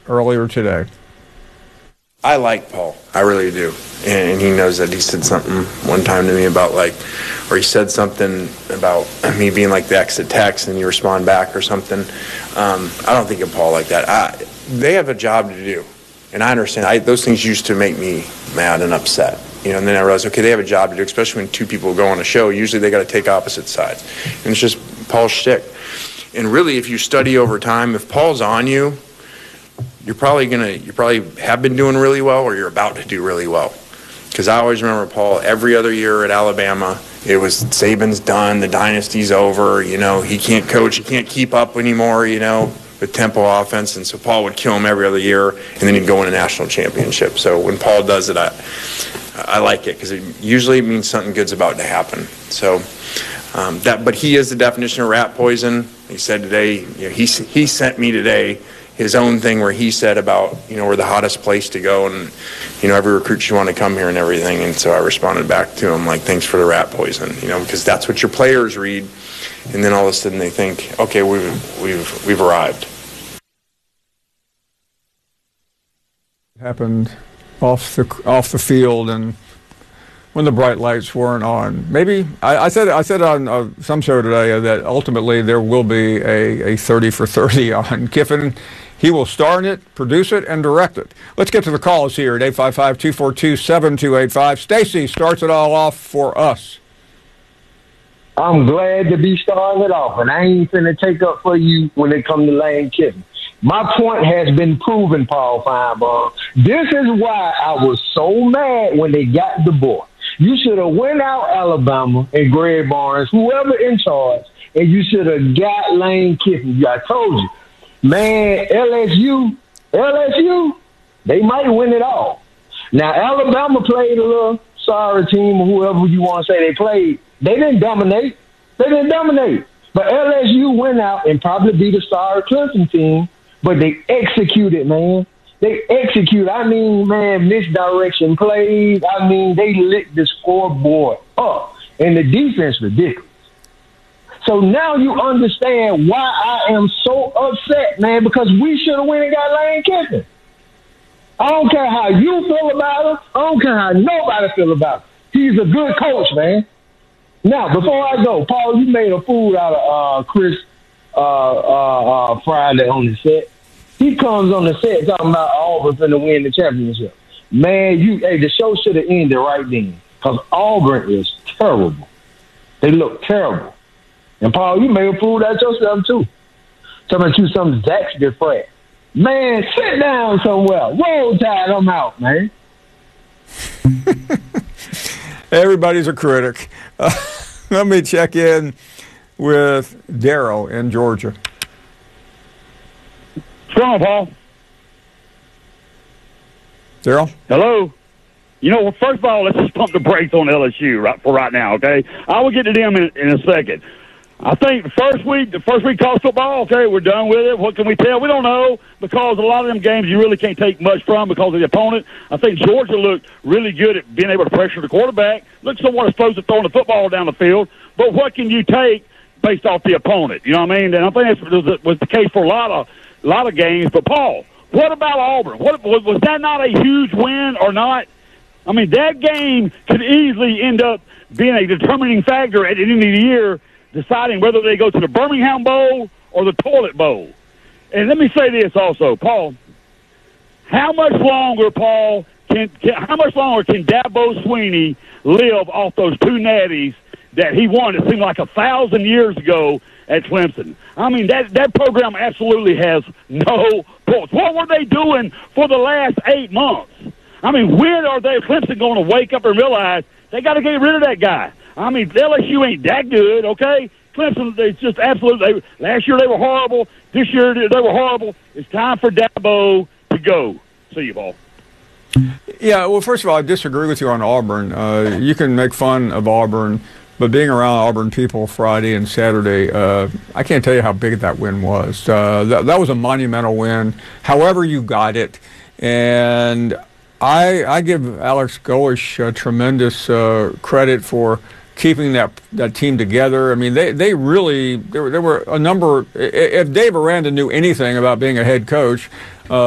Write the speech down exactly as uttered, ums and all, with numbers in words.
earlier today. I like Paul. I really do. And he knows that. He said something one time to me about like, or he said something about me being like the exit text and you respond back or something. Um, I don't think of Paul like that. I, they have a job to do. And I understand. I, those things used to make me mad and upset. You know, and then I realized, okay, they have a job to do, especially when two people go on a show. Usually they got to take opposite sides. And it's just Paul's shtick. And really, if you study over time, if Paul's on you, you're probably gonna, you probably have been doing really well, or you're about to do really well. Because I always remember Paul every other year at Alabama. It was Saban's done, the dynasty's over. You know, he can't coach, he can't keep up anymore. You know, with tempo offense, and so Paul would kill him every other year, and then he'd go win a national championship. So when Paul does it, I, I like it because it usually means something good's about to happen. So um, that, but he is the definition of rat poison. He said today, you know, he he sent me today his own thing where he said about, you know, we're the hottest place to go, and, you know, every recruit should want to come here and everything. And so I responded back to him like, thanks for the rat poison, you know, because that's what your players read. And then all of a sudden they think, okay, we've we've we've arrived. Happened off the off the field and when the bright lights weren't on. Maybe I, I said I said on uh, some show today that ultimately there will be a, a thirty for thirty on Kiffin. He will star in it, produce it, and direct it. Let's get to the calls here at eight five five, two four two, seven two eight five. Stacy starts it all off for us. I'm glad to be starting it off, and I ain't finna take up for you when it comes to Lane Kiffin. My point has been proven, Paul Feinbaum. This is why I was so mad when they got the boy. You should have went out Alabama and Greg Barnes, whoever in charge, and you should have got Lane Kiffin. I told you, man, L S U, L S U, they might win it all. Now, Alabama played a little sorry team or whoever you want to say they played. They didn't dominate. They didn't dominate. But L S U went out and probably beat a sorry Clemson team, but they executed, man. They execute. I mean, man, misdirection plays. I mean, they lit the scoreboard up, and the defense ridiculous. So now you understand why I am so upset, man, because we should have went and got Lane Kiffin. I don't care how you feel about him. I don't care how nobody feel about him. He's a good coach, man. Now, before I go, Paul, you made a fool out of uh, Chris uh, uh, uh, Friday on the set. He comes on the set talking about Auburn finna win the championship. Man, you, hey, the show should have ended right then because Auburn is terrible. They look terrible. And, Paul, you made a fool out of yourself, too. Talking about you some Zaxby frat. Man, sit down somewhere. Roll Tide, I'm out, man. Everybody's a critic. Uh, let me check in with Daryl in Georgia. What's wrong, Paul? Daryl? Hello? You know, first of all, let's just pump the brakes on L S U right, for right now, okay? I will get to them in, in a second. I think the first week, the first week college football, okay, we're done with it. What can we tell? We don't know because a lot of them games you really can't take much from because of the opponent. I think Georgia looked really good at being able to pressure the quarterback. Looked somewhat exposed to throwing the football down the field. But what can you take based off the opponent? You know what I mean? And I think that was the case for a lot of a lot of games. But, Paul, what about Auburn? What, was, was that not a huge win or not? I mean, that game could easily end up being a determining factor at the end of the year, deciding whether they go to the Birmingham Bowl or the Toilet Bowl. And let me say this also, Paul. How much longer, Paul, can, can how much longer can Dabo Swinney live off those two natties that he won, it seemed like a thousand years ago at Clemson? I mean, that, that program absolutely has no pulse. What were they doing for the last eight months? I mean, when are they, Clemson, going to wake up and realize they got to get rid of that guy? I mean, L S U ain't that good, okay? Clemson, they just absolutely, they, last year they were horrible. This year they were horrible. It's time for Dabo to go. See you, Paul. Yeah, well, first of all, I disagree with you on Auburn. Uh, you can make fun of Auburn, but being around Auburn people Friday and Saturday, uh, I can't tell you how big that win was. Uh, that, that was a monumental win, however you got it. And I, I give Alex Golesh uh, tremendous uh, credit for keeping that that team together. I mean, they, they really, there were, there were a number, if Dave Aranda knew anything about being a head coach,